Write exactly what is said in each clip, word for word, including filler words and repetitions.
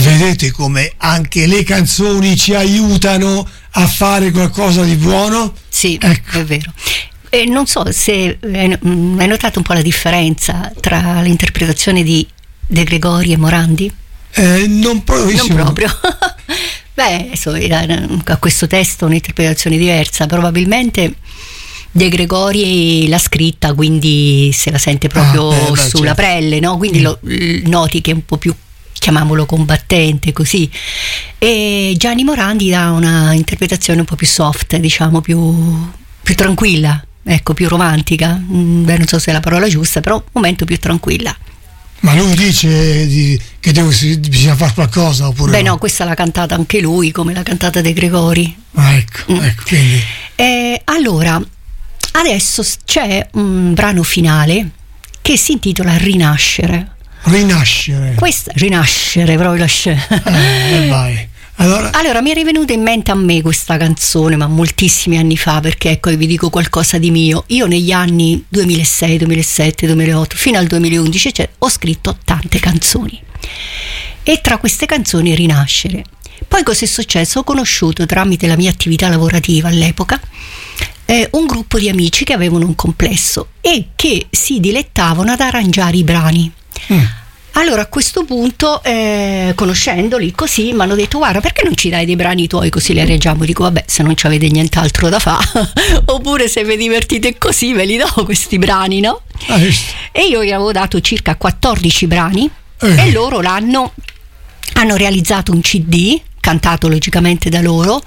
Vedete come anche le canzoni ci aiutano a fare qualcosa di buono? Sì, ecco. È vero. E non so se hai notato un po' la differenza tra l'interpretazione di De Gregori e Morandi? Eh, non proprio. Non proprio. Beh, so, a questo testo un'interpretazione diversa. Probabilmente De Gregori l'ha scritta, quindi se la sente proprio ah, beh, sulla certo. pelle, no? Quindi mm. lo, noti che è un po' più, chiamiamolo, combattente, così. E Gianni Morandi dà una interpretazione un po' più soft, diciamo, più, più tranquilla, ecco, più romantica. Beh, non so se è la parola giusta, però un momento più tranquilla. Ma lui dice di, che devo, bisogna fare qualcosa oppure Beh no? no, questa l'ha cantata anche lui, come l'ha cantata De Gregori. Ah, ecco, mm. ecco, quindi. Eh, allora, adesso c'è un brano finale che si intitola Rinascere. Rinascere. Questa, rinascere, proprio la eh, vai. Allora, allora mi è rivenuta in mente a me questa canzone, ma moltissimi anni fa, perché ecco, vi dico qualcosa di mio. Io negli anni duemilasei, duemilasette, duemilaotto fino al duemilaundici cioè, ho scritto tante canzoni, e tra queste canzoni Rinascere. Poi cosa è successo? Ho conosciuto, tramite la mia attività lavorativa all'epoca, eh, un gruppo di amici che avevano un complesso e che si dilettavano ad arrangiare i brani. mm. Allora a questo punto, eh, conoscendoli così, mi hanno detto: guarda, perché non ci dai dei brani tuoi così li arrangiamo? Dico: vabbè, se non ci avete nient'altro da fare oppure se vi divertite così ve li do questi brani, no? Ah, e io gli avevo dato circa quattordici brani eh. e loro l'hanno hanno realizzato un C D cantato logicamente da loro,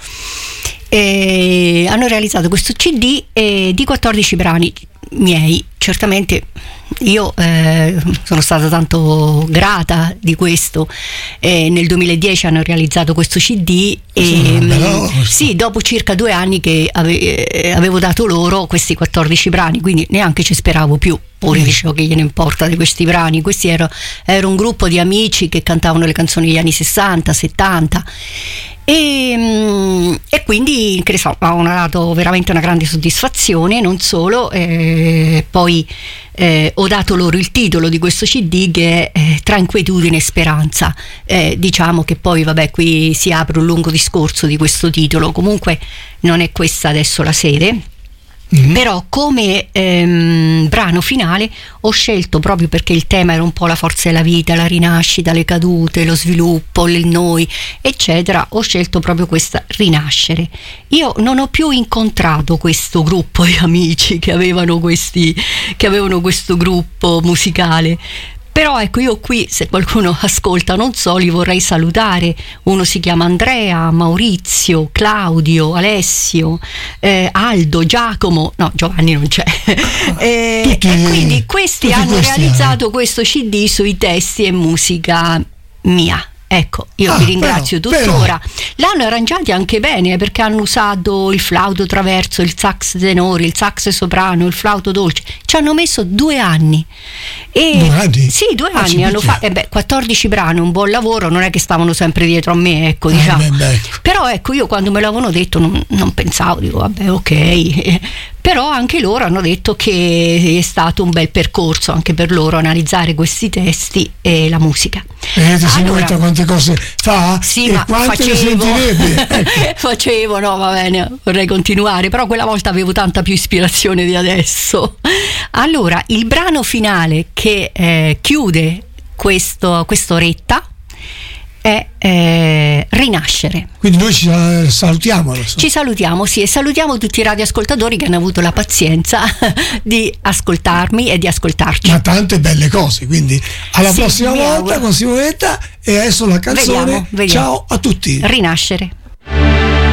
e hanno realizzato questo C D eh, di quattordici brani miei. Certamente io eh, sono stata tanto grata di questo. Eh, nel duemiladieci hanno realizzato questo C D e sì, sì, dopo circa due anni che ave, avevo dato loro questi quattordici brani, quindi neanche ci speravo più. Pure dicevo che gliene importa di questi brani. Questi era, era un gruppo di amici che cantavano le canzoni degli anni sessanta, settanta e, e quindi che ne so, hanno dato veramente una grande soddisfazione. Non solo, eh, poi eh, ho dato loro il titolo di questo C D che è eh, Tra inquietudine e speranza. Eh, diciamo che poi vabbè, qui si apre un lungo discorso di questo titolo, comunque non è questa adesso la sede. Mm-hmm. Però come ehm, brano finale ho scelto, proprio perché il tema era un po' la forza della vita, la rinascita, le cadute, lo sviluppo, il noi eccetera, ho scelto proprio questa Rinascere. Io non ho più incontrato questo gruppo di amici che avevano questi che avevano questo gruppo musicale. Però ecco, io qui, se qualcuno ascolta, non so, li vorrei salutare. Uno si chiama Andrea, Maurizio, Claudio, Alessio, eh, Aldo, Giacomo, no, Giovanni non c'è. eh, tutti, e quindi questi hanno questi realizzato hanno. questo C D sui testi e musica mia. Ecco, io ah, vi ringrazio però, tuttora. però. L'hanno arrangiati anche bene, perché hanno usato il flauto traverso, il sax tenore, il sax soprano, il flauto dolce. Ci hanno messo due anni. E due anni? Sì, due ah, anni hanno fatto. Eh beh, quattordici brani, un buon lavoro, non è che stavano sempre dietro a me, ecco, diciamo. Ah, beh, beh. Però ecco, io quando me l'avevano detto non, non pensavo, dico vabbè, ok. Però anche loro hanno detto che è stato un bel percorso anche per loro analizzare questi testi e la musica. Vedete, allora, signoretta, quante cose fa sì, e ma quante ne facevo, sentirebbe. facevo, no, va bene, vorrei continuare, però quella volta avevo tanta più ispirazione di adesso. Allora, il brano finale che eh, chiude questo, quest'oretta è eh, Rinascere. Quindi noi ci salutiamo adesso. Ci salutiamo, sì, e salutiamo tutti i radioascoltatori che hanno avuto la pazienza di ascoltarmi e di ascoltarci. Ma tante belle cose, quindi alla sì, prossima volta auguro. Con Simonetta, e adesso la canzone. Vediamo, vediamo. Ciao a tutti. Rinascere.